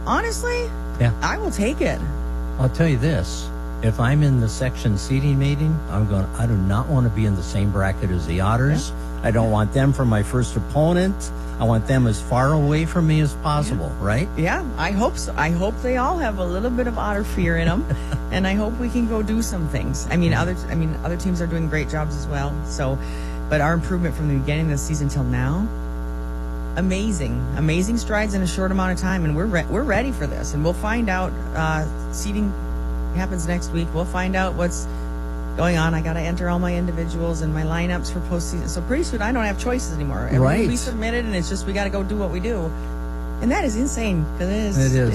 honestly, Yeah. I will take it. I'll tell you this. If I'm in the section seating meeting, I do not want to be in the same bracket as the Otters. Yeah. I don't want them for my first opponent. I want them as far away from me as possible, right? Yeah, I hope so. I hope they all have a little bit of Otter fear in them, and I hope we can go do some things. Other teams are doing great jobs as well. So, but our improvement from the beginning of the season till now, amazing strides in a short amount of time, and we're ready for this. And we'll find out. Seating happens next week. We'll find out what's going on. I got to enter all my individuals and my lineups for postseason. So pretty soon I don't have choices anymore. Everything will be submitted, and it's just we got to go do what we do. And that is insane because it is.